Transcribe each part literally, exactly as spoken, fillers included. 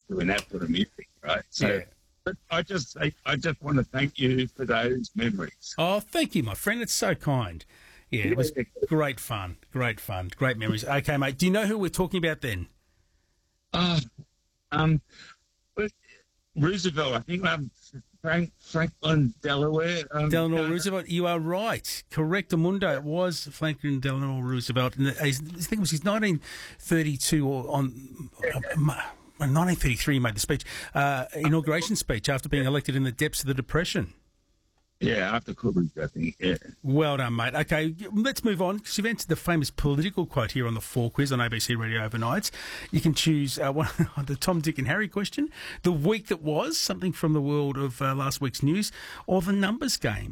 doing that sort of music, right? So, Yeah. but I just I, I just want to thank you for those memories. Oh, thank you, my friend. It's so kind. Yeah, it was great fun. Great fun. Great memories. Okay, mate. Do you know who we're talking about then? Uh, um, but Roosevelt, I think um, Frank, Franklin Delaware. Um, Delano uh, Roosevelt. You are right. Correct, Amundo. It was Franklin Delano Roosevelt. And I think it was his nineteen thirty-two or on uh, nineteen thirty-three. He made the speech, uh, inauguration speech after being elected in the depths of the Depression. Yeah, after Coolidge, I think. Yeah. Well done, mate. Okay, let's move on because you've answered the famous political quote here on the Four Quiz on A B C Radio Overnights. You can choose uh, one, the Tom, Dick and Harry question, the week that was, something from the world of uh, last week's news, or the numbers game.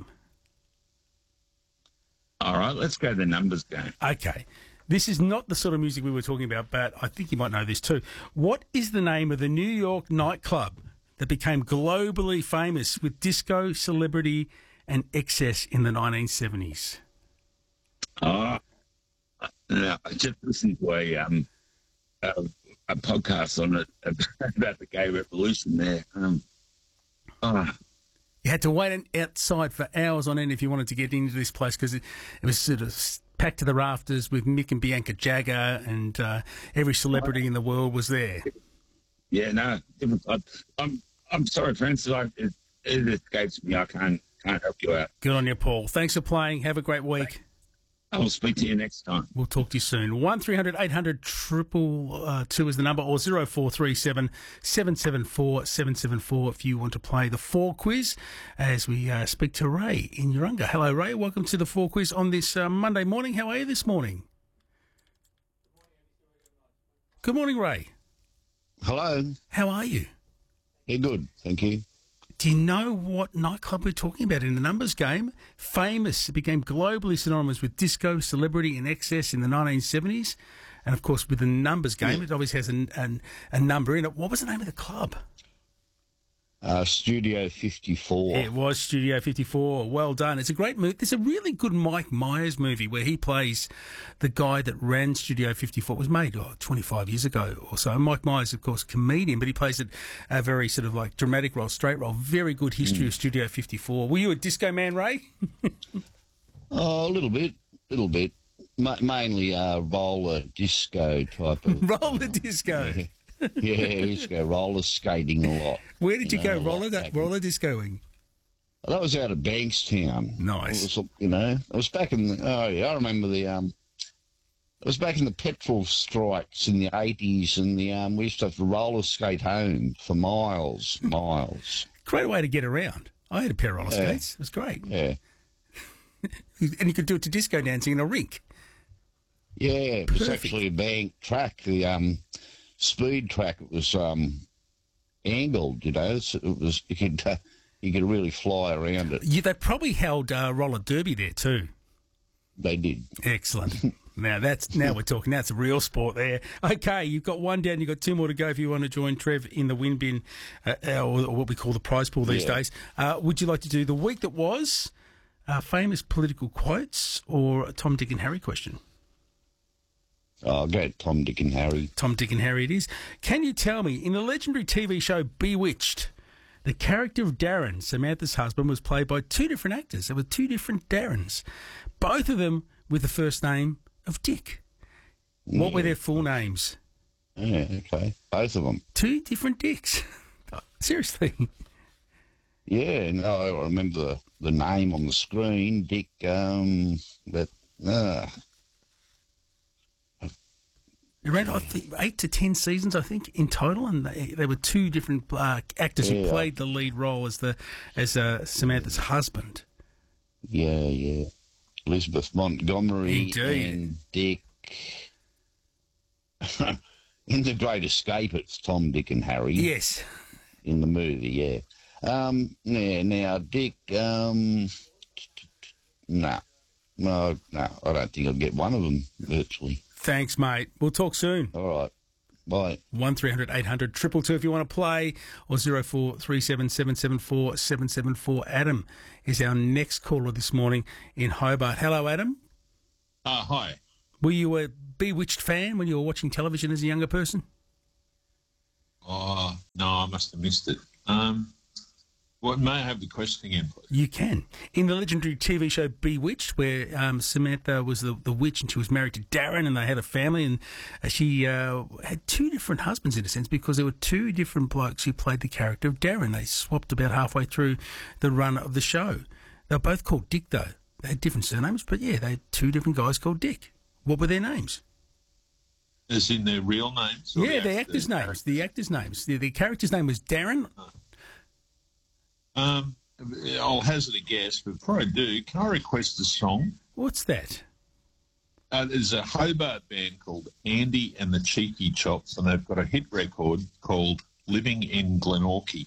All right, let's go to the numbers game. Okay. This is not the sort of music we were talking about, but I think you might know this too. What is the name of the New York nightclub that became globally famous with disco, celebrity, and excess in the nineteen seventies? Oh, no, I just listened to a um a, a podcast on it about the gay revolution there. Um, oh, You had to wait outside for hours on end if you wanted to get into this place because it, it was sort of packed to the rafters with Mick and Bianca Jagger, and uh, every celebrity in the world was there. yeah, no, it was, I, I'm I'm sorry, friends. I, it, it escapes me. I can't can't help you out. Good on you, Paul. Thanks for playing. Have a great week. I will speak to you next time. We'll talk to you soon. One three hundred eight hundred triple uh, two is the number, or zero four three seven seven seven four seven seven four if you want to play the Four Quiz. As we uh, speak to Ray in Urunga. Hello, Ray. Welcome to the Four Quiz on this uh, Monday morning. How are you this morning? Good morning, Ray. Hello. How are you? Yeah, good. Thank you. Do you know what nightclub we're talking about in the numbers game? Famous. It became globally synonymous with disco, celebrity, and excess in the nineteen seventies. And, of course, with the numbers game, Yeah. it always has a, a, a number in it. What was the name of the club? Uh, Studio fifty-four. It was Studio fifty-four. Well done. It's a great movie. There's a really good Mike Myers movie where he plays the guy that ran Studio fifty-four. It was made oh, twenty-five years ago or so. Mike Myers, of course, comedian, but he plays it a very sort of like dramatic role, straight role. Very good history Mm. of Studio fifty-four. Were you a disco man, Ray? Oh, a little bit. little bit. Ma- mainly uh, roller disco type of... Roller disco. Yeah, I used to go roller skating a lot. Where did you, You go? know, Roller, like back- roller discoing. That was out of Bankstown. Nice. It was, you know, it was back in the... Oh, yeah, I remember the... um. It was back in the petrol strikes in the eighties, and the um, we used to have to roller skate home for miles, miles. Great way to get around. I had a pair of roller Yeah. skates. It was great. Yeah. And you could do it to disco dancing in a rink. Yeah, it was Perfect. actually a bank track, the um, speed track. It was um, angled, you know. So it was you could uh, you could really fly around it. Yeah, they probably held uh, roller derby there too. They did. Excellent. Now that's now we're talking. That's a real sport there. Okay, you've got one down. You've got two more to go if you want to join Trev in the win bin, uh, or, or what we call the prize pool these Yeah. days. Uh, would you like to do the week that was, uh, famous political quotes, or a Tom, Dick and Harry question? Oh, I'll go Tom, Dick and Harry. Tom, Dick and Harry it is. Can you tell me, in the legendary T V show Bewitched, the character of Darren, Samantha's husband, was played by two different actors. There were two different Darrens, both of them with the first name of Dick. What were their full names? Yeah, okay. Both of them. Two different Dicks. Seriously. Yeah, no, I remember the, the name on the screen, Dick, um, but, uh, Around I think, eight to ten seasons, I think, in total, and they, they were two different uh, actors who Yeah. played the lead role as the as uh, Samantha's husband. yeah, yeah. Elizabeth Montgomery Indeed. and Dick. In The Great Escape, it's Tom, Dick and Harry. Yes. In the movie, yeah. Um, yeah, now, Dick, um, no, no, no, I don't think I'll get one of them, virtually. Thanks, mate. We'll talk soon. All right, bye. One three hundred eight hundred triple two if you want to play, or zero four three seven seven seven four seven seven four. Adam is our next caller this morning in Hobart. Hello, Adam. Uh, hi. Were you a Bewitched fan when you were watching television as a younger person? Oh, no, I must have missed it. Um, what, may I have the question again, please? You can. In the legendary T V show Bewitched, where um, Samantha was the, the witch and she was married to Darren and they had a family, and uh, she uh, had two different husbands in a sense because there were two different blokes who played the character of Darren. They swapped about halfway through the run of the show. They were both called Dick, though. They had different surnames, but yeah, they had two different guys called Dick. What were their names? As in their real names? or Yeah, the act- actors' names. The actors' names. The, the character's name was Darren. Um, I'll hazard a guess, but before I do, can I request a song? What's that? Uh, there's a Hobart band called Andy and the Cheeky Chops, and they've got a hit record called Living in Glenorchy.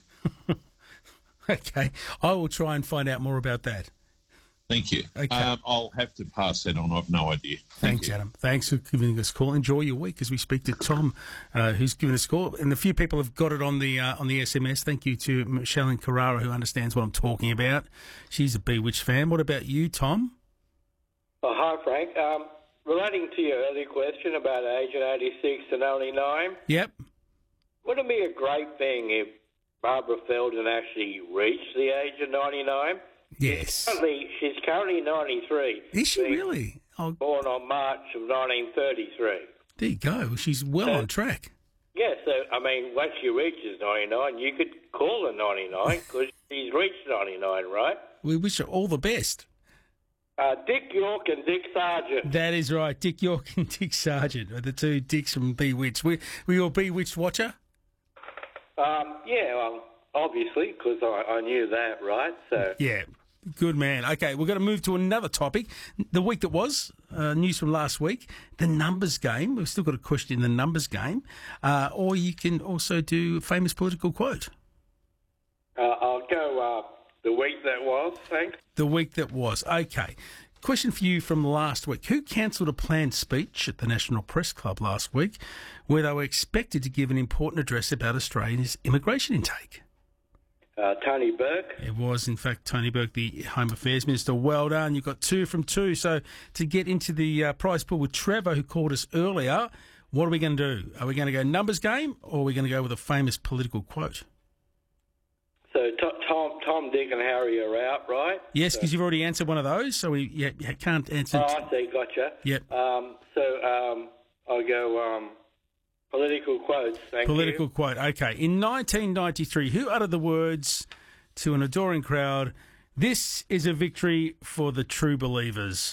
Okay, I will try and find out more about that. Thank you. Okay. Um, I'll have to pass that on. I've no idea. Thank Thanks, you. Adam. Thanks for giving us a call. Enjoy your week as we speak to Tom, uh, who's given us a call. And a few people have got it on the uh, on the S M S. Thank you to Michelle in Carrara, who understands what I'm talking about. She's a Bewitched fan. What about you, Tom? Oh, hi, Frank. Um, relating to your earlier question about Agent eighty-six and only nine, Yep. wouldn't it be a great thing if Barbara Feldon actually reached the age of ninety-nine? Yes. Currently, she's currently ninety-three. Is she being really? Oh, Born on March of nineteen thirty-three. there you go. She's well on track. Yeah, so, I mean, once she reaches ninety-nine, you could call her ninety-nine because she's reached ninety-nine, right? We wish her all the best. Uh, Dick York and Dick Sargent. That is right. Dick York and Dick Sargent are the two Dicks from Bewitched. Were, were you a Bewitched watcher? Um, yeah, well, obviously, because I, I knew that, right? So. Yeah. Good man. Okay, we're going to move to another topic. The week that was, uh, news from last week, the numbers game. We've still got a question in the numbers game. Uh, or you can also do famous political quote. Uh, I'll go uh, the week that was, thanks. The week that was. Okay. Question for you from last week. Who cancelled a planned speech at the National Press Club last week where they were expected to give an important address about Australia's immigration intake? Uh, Tony Burke. It was, in fact, Tony Burke, the Home Affairs Minister. Well done. You've got two from two. So to get into the uh, prize pool with Trevor, who called us earlier, what are we going to do? Are we going to go numbers game or are we going to go with a famous political quote? So to, Tom, Tom, Dick and Harry are out, right? Yes, because so, you've already answered one of those, so we yeah, you can't answer. Oh, I see, gotcha. Yep. Um, so um, I'll go um, political quotes, thank Political you. quote. Okay. In nineteen ninety-three, who uttered the words to an adoring crowd, "This is a victory for the true believers"?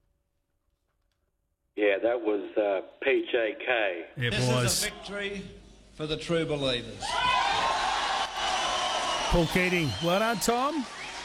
Yeah, that was uh, P J K. It This was. is a victory for the true believers. Paul Keating. Well done, Tom.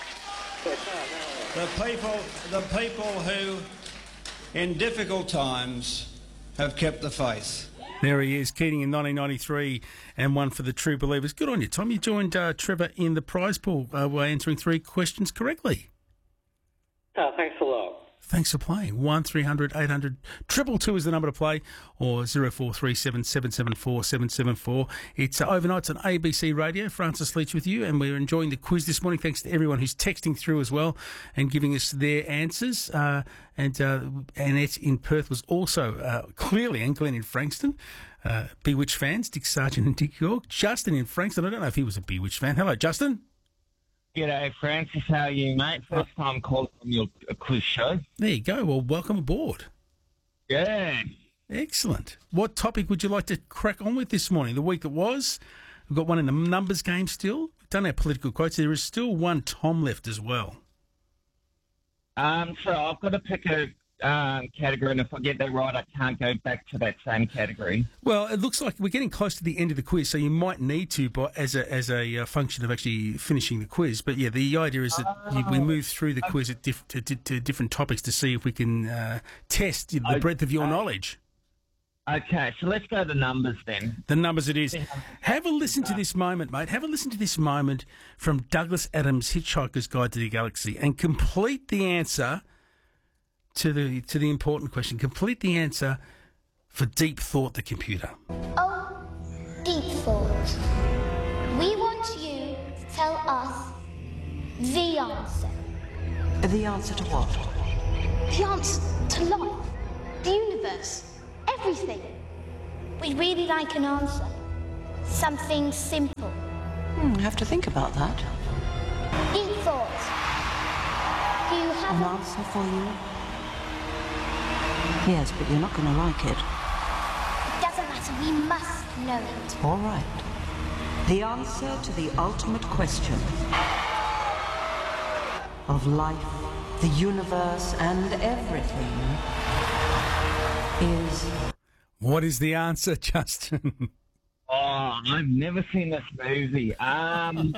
The people, the people who, in difficult times, have kept the faith. There he is, Keating in nineteen ninety-three, and one for the true believers. Good on you, Tom. You joined uh, Trevor in the prize pool uh, by answering three questions correctly. Oh, thanks a lot. Thanks for playing. one three hundred eight hundred two two is the number to play, or zero four three seven seven seven four seven seven four. It's uh, overnights on A B C Radio. Francis Leach with you, and we're enjoying the quiz this morning. Thanks to everyone who's texting through as well and giving us their answers. Uh, and uh, Annette in Perth was also uh, clearly, and Glenn in Frankston. Uh, Bewitched fans, Dick Sargent and Dick York. Justin in Frankston, I don't know if he was a Bewitched fan. Hello, Justin. G'day, Francis. How are you, mate? First time calling on your uh, quiz show. There you go. Well, welcome aboard. Yeah. Excellent. What topic would you like to crack on with this morning? The week that was, we've got one in the numbers game still. We've done our political quotes. There is still one Tom left as well. Um, so I've got to pick a um, category, and if I get that right, I can't go back to that same category. Well, it looks like we're getting close to the end of the quiz, so you might need to, but as a as a uh, function of actually finishing the quiz. But yeah, the idea is that Oh. you, we move through the quiz at diff, to, to, to different topics to see if we can uh, test the I- breadth of your I- knowledge. Okay, so let's go to numbers then. The numbers it is. Have a listen to this moment, mate. Have a listen to this moment from Douglas Adams' Hitchhiker's Guide to the Galaxy, and complete the answer to the to the important question. Complete the answer for Deep Thought, the computer. Oh, Deep Thought. We want you to tell us the answer. The answer to what? The answer to life, the universe, everything. We'd really like an answer. something simple. Hmm, have to think about that. Deep thought. Do you have An a... answer for you? Yes, but you're not going to like it. It doesn't matter, we must know it. All right. The answer to the ultimate question of life, the universe, and everything is... What is the answer, Justin? Oh, I've never seen this movie. Um,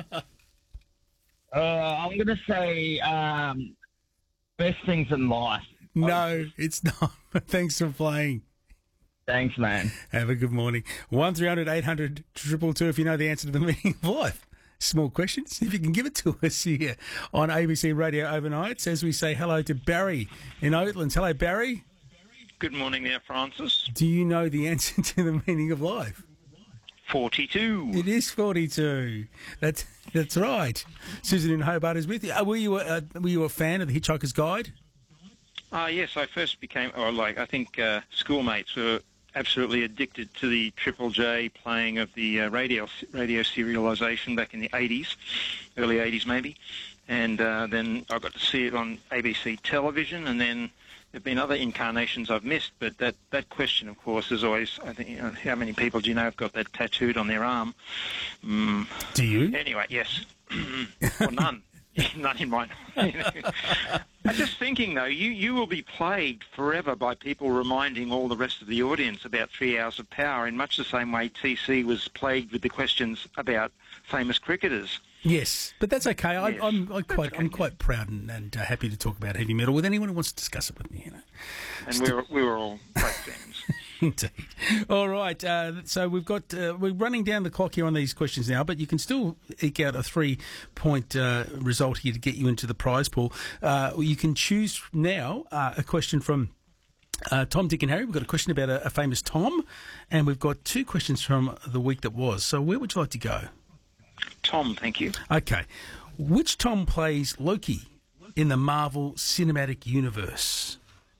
uh, I'm going to say um, Best Things in Life. No, it's not. Thanks for playing. Thanks, man. Have a good morning. one three hundred eight hundred two two two if you know the answer to the meaning of life. Small question. See if you can give it to us here on A B C Radio Overnight as we say hello to Barry in Oatlands. Hello, Barry. Good morning there, Francis. Do you know the answer to the meaning of life? forty-two. It is forty-two. That's that's right. Susan in Hobart is with you. Uh, were you a, uh, were you a fan of The Hitchhiker's Guide? Uh, yes, I first became, or like, I think uh, schoolmates were absolutely addicted to the Triple J playing of the uh, radio radio serialisation back in the eighties, early eighties maybe. And uh, then I got to see it on A B C television, and then there have been other incarnations I've missed, but that, that question, of course, is always, I think, you know, how many people do you know have got that tattooed on their arm? Mm. Do you? Anyway, yes. Well, none. None in mine. I'm just thinking, though, you, you will be plagued forever by people reminding all the rest of the audience about Three Hours of Power in much the same way T C was plagued with the questions about famous cricketers. Yes, but that's okay. I, Yes. I'm, I'm quite, I'm quite proud and, and uh, happy to talk about heavy metal with anyone who wants to discuss it with me. You know, And we were, we were all great fans. Indeed. All right. Uh, so we've got uh, we're running down the clock here on these questions now, but you can still eke out a three-point uh, result here to get you into the prize pool. Uh, you can choose now uh, a question from uh, Tom, Dick, and Harry. We've got a question about a, a famous Tom, and we've got two questions from the week that was. So where would you like to go? Tom, thank you. Okay. Which Tom plays Loki in the Marvel Cinematic Universe?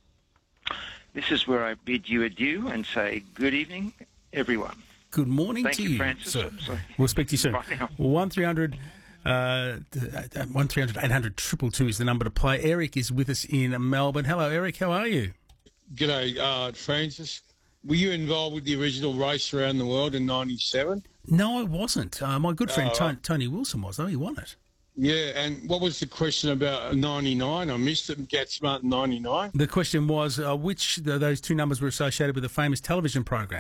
This is where I bid you adieu and say good evening, everyone. Good morning Thank to you, you, Francis. sir. Sorry. We'll speak to you soon. Bye now. one three hundred uh, one three hundred eight hundred two two two is the number to play. Eric is with us in Melbourne. Hello, Eric. How are you? G'day, uh, Francis. Were you involved with the original race around the world in ninety-seven? No, I wasn't. Uh, my good friend Oh, Tony, Tony Wilson was, though. He won it. Yeah, and what was the question about ninety-nine? I missed it. Get Smart ninety-nine. The question was uh, which of those two numbers were associated with a famous television program?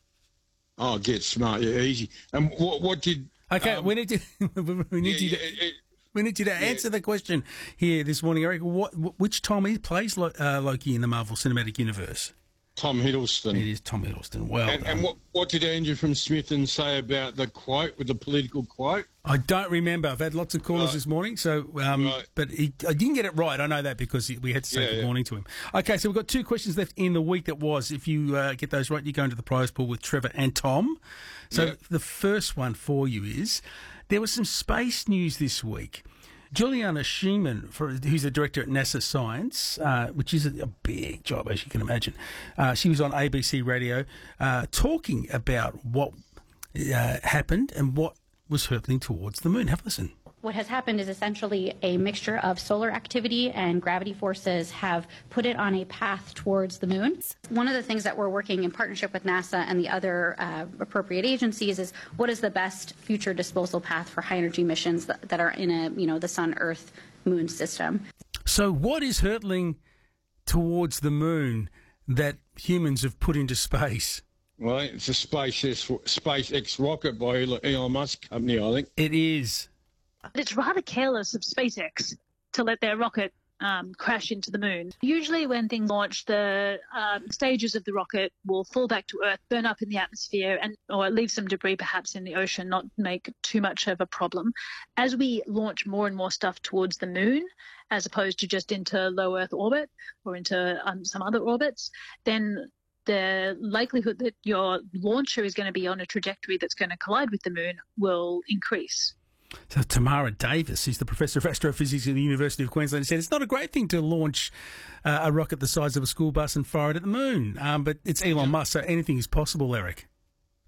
Oh, Get Smart, yeah, easy. And what, what did... Okay, um, we need to we need yeah, you to, yeah, it- we need you to answer the question here this morning, Eric. What which Tom he plays Lo- uh, Loki in the Marvel Cinematic Universe? Tom Hiddleston. It is Tom Hiddleston. Well and, done. and what, what did Andrew from Smithton say about the quote, with the political quote? I don't remember. I've had lots of callers Right. this morning, so um, Right. but he, I didn't get it right. I know that because he, we had to say Yeah, good yeah. morning to him. Okay, so we've got two questions left in the week that was. If you uh, get those right, you go into the prize pool with Trevor and Tom. So Yeah. the first one for you is there was some space news this week. Juliana Schiemann, for, who's the director at NASA Science, uh, which is a, a big job, as you can imagine, uh, she was on A B C Radio uh, talking about what uh, happened and what was hurtling towards the moon. Have a listen. What has happened is essentially a mixture of solar activity and gravity forces have put it on a path towards the moon. One of the things that we're working in partnership with NASA and the other uh, appropriate agencies is what is the best future disposal path for high energy missions that, that are in a, you know, the sun, earth, moon system. So what is hurtling towards the moon that humans have put into space? Well, it's a SpaceX, SpaceX rocket by Elon Musk company, I think. It is. It's rather careless of SpaceX to let their rocket um, crash into the moon. Usually when things launch, the um, stages of the rocket will fall back to Earth, burn up in the atmosphere, and or leave some debris perhaps in the ocean, not make too much of a problem. As we launch more and more stuff towards the moon, as opposed to just into low Earth orbit or into um, some other orbits, then the likelihood that your launcher is going to be on a trajectory that's going to collide with the moon will increase. So Tamara Davis, who's the professor of astrophysics at the University of Queensland, said it's not a great thing to launch uh, a rocket the size of a school bus and fire it at the moon. Um, but it's Elon Musk, so anything is possible, Eric.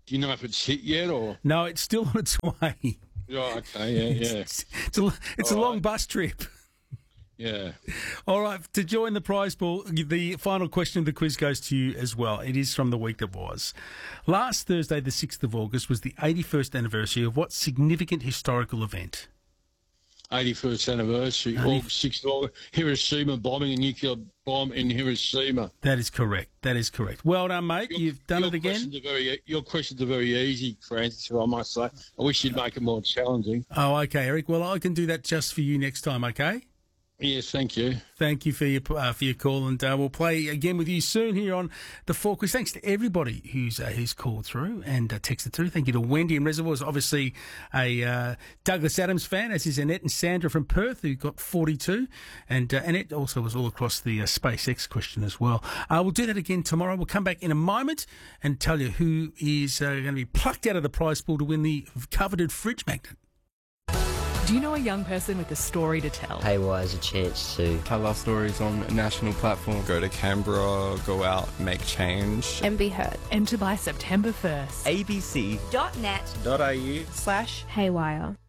Do you know if it's hit yet or? No, it's still on its way. Oh, okay, yeah, yeah. It's, it's a, it's a long bus trip. Yeah. All right, to join the prize pool, the final question of the quiz goes to you as well. It is from the week that was. Last Thursday, the sixth of August, was the eighty-first anniversary of what significant historical event? eighty-first anniversary, August sixth of August, Hiroshima bombing, a nuclear bomb in Hiroshima. That is correct. That is correct. Well done, mate. Your, You've done your it again. Questions are very, your questions are very easy, Francis, I must say. I wish you'd make it more challenging. Oh, okay, Eric. Well, I can do that just for you next time, okay? Yes, thank you. Thank you for your uh, for your call, and uh, we'll play again with you soon here on the Four Quiz. Thanks to everybody who's uh, who's called through and uh, texted through. Thank you to Wendy in Reservoirs, obviously a uh, Douglas Adams fan, as is Annette and Sandra from Perth, who got forty-two, and uh, Annette also was all across the uh, SpaceX question as well. Uh, we'll do that again tomorrow. We'll come back in a moment and tell you who is uh, going to be plucked out of the prize pool to win the coveted fridge magnet. Do you know a young person with a story to tell? Haywire has a chance to tell our stories on a national platform. Go to Canberra, go out, make change. And be heard. Enter by September first. A B C dot net dot A U slash Haywire.